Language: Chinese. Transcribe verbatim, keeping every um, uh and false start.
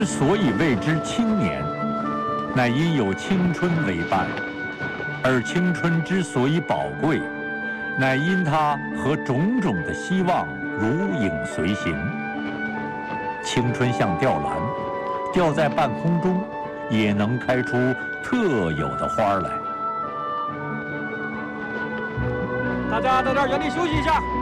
之所以谓之青年，乃因有青春为伴；而青春之所以宝贵，乃因它和种种的希望如影随形。青春像吊兰，吊在半空中，也能开出特有的花来。 大家在这儿原地休息一下。